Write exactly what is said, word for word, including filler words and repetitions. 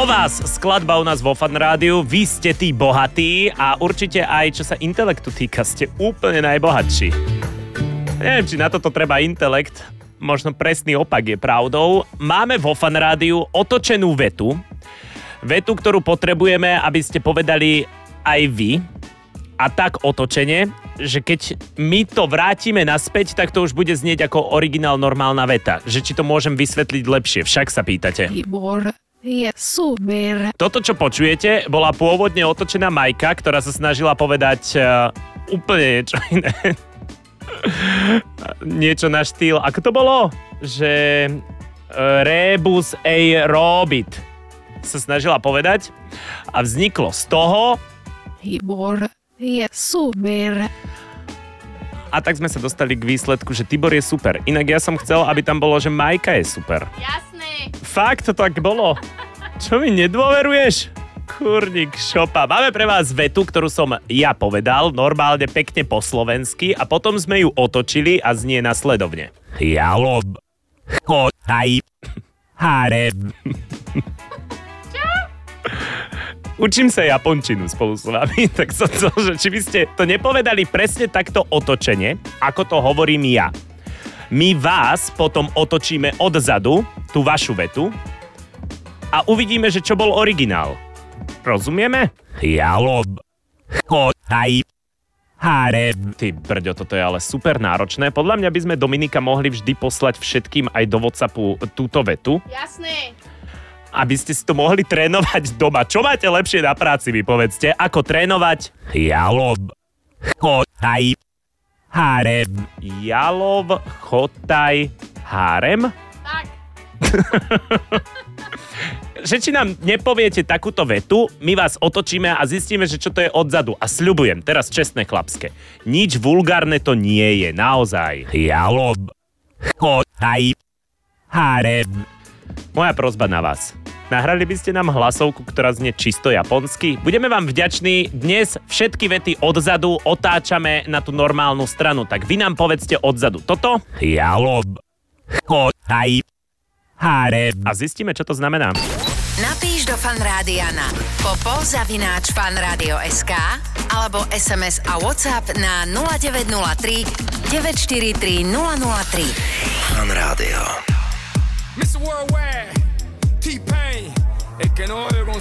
O vás skladba u nás vo Fan Rádiu. Vy ste tí bohatí a určite aj čo sa intelektu týka, ste úplne najbohatší. Neviem, či na toto treba intelekt. Možno presný opak je pravdou. Máme vo Fan Rádiu otočenú vetu. Vetu, ktorú potrebujeme, aby ste povedali aj vy. A tak otočene, že keď my to vrátime naspäť, tak to už bude znieť ako originál normálna veta. Že či to môžem vysvetliť lepšie. Však sa pýtate. Tibor je super. Toto, čo počujete, bola pôvodne otočená Majka, ktorá sa snažila povedať uh, úplne niečo iné. Niečo na štýl. Ako to bolo? Že uh, rebus ei robit sa snažila povedať a vzniklo z toho Tibor je super. a tak sme sa dostali k výsledku, že Tibor je super. Inak ja som chcel, aby tam bolo, že Majka je super. Jasné. Fakt to tak bolo. Čo mi nedôveruješ? Kurník šopa. Máme pre vás vetu, ktorú som ja povedal, normálne pekne po slovensky a potom sme ju otočili a znie nasledovne. Jalob. Chotaj. Hareb. Učím sa japončinu spolu s vami, tak som chcel, že či by ste to nepovedali presne takto otočene, ako to hovorím ja. My vás potom otočíme odzadu, tú vašu vetu, a uvidíme, že čo bol originál. Rozumieme? Jalob. Chotaj. Hareb. Ty brďo, toto je ale super náročné. Podľa mňa by sme Dominika mohli vždy poslať všetkým aj do WhatsAppu túto vetu. Jasné. Aby ste si to mohli trénovať doma. Čo máte lepšie na práci, mi povedzte? Ako trénovať? Jalob. Chotaj. Harem. Jalov. Chotaj. Harem? Tak. Že či nám nepoviete takúto vetu, my vás otočíme a zistíme, že čo to je odzadu. A sľubujem, teraz čestné chlapské. Nič vulgárne to nie je, naozaj. Jalob. Chotaj. Harem. Moja prosba na vás. Nahrali by ste nám hlasovku, ktorá znie čisto japonsky? Budeme vám vďační. Dnes všetky vety odzadu otáčame na tú normálnu stranu. Tak vy nám povedzte odzadu toto. Jalob. Chotaj. Harem. A zistíme, čo to znamená. Napíš do Fanrádia na popo zavináč fanradio.sk alebo es em es a WhatsApp na nula deväť nula tri deväť štyri tri nula nula tri. Fanrádio. mister Worldwide, T-Pain, el que no bebe con